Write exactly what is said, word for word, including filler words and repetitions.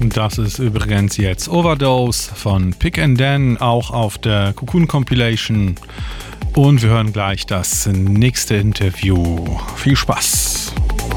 Das ist übrigens jetzt Overdose von Pick and Dan, auch auf der Cocoon Compilation. Und wir hören gleich das nächste Interview. Viel Spaß!